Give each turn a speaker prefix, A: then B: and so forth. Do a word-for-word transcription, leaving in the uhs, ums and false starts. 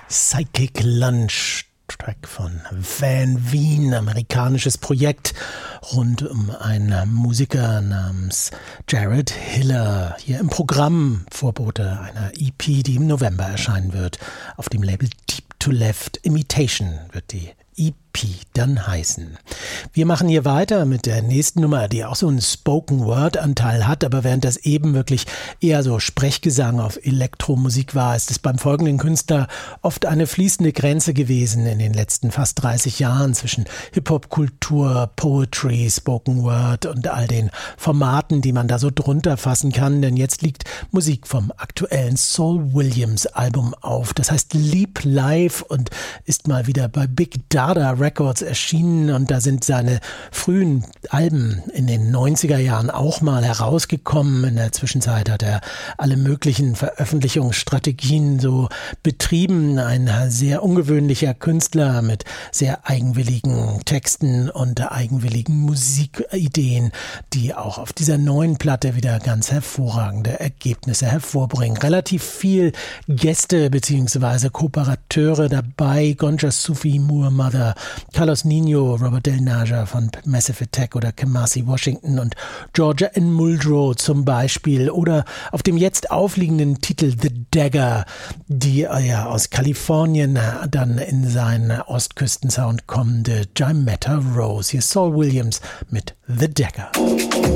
A: Psychic Lunch, Track von Van Veen, amerikanisches Projekt rund um einen Musiker namens Jared Hiller. Hier im Programm Vorbote einer E P, die im November erscheinen wird. Auf dem Label Deep to Left Imitation wird die E P dann heißen. Wir machen hier weiter mit der nächsten Nummer, die auch so einen Spoken-Word-Anteil hat, aber während das eben wirklich eher so Sprechgesang auf Elektromusik war, ist es beim folgenden Künstler oft eine fließende Grenze gewesen in den letzten fast dreißig Jahren zwischen Hip-Hop-Kultur, Poetry, Spoken-Word und all den Formaten, die man da so drunter fassen kann, denn jetzt liegt Musik vom aktuellen Saul Williams-Album auf. Das heißt Leap Live und ist mal wieder bei Big Dada Records erschienen und da sind seine frühen Alben in den neunziger Jahren auch mal herausgekommen. In der Zwischenzeit hat er alle möglichen Veröffentlichungsstrategien so betrieben. Ein sehr ungewöhnlicher Künstler mit sehr eigenwilligen Texten und eigenwilligen Musikideen, die auch auf dieser neuen Platte wieder ganz hervorragende Ergebnisse hervorbringen. Relativ viel Gäste bzw. Kooperateure dabei. Gonja Sufi, Moore Mother, Carlos Nino, Robert Del Naja von Massive Attack oder Kamasi Washington und Georgia Ann Muldrow zum Beispiel. Oder auf dem jetzt aufliegenden Titel The Dagger, die ja aus Kalifornien dann in seinen Ostküstensound kommende Jimetta Rose. Hier ist Saul Williams mit The Dagger.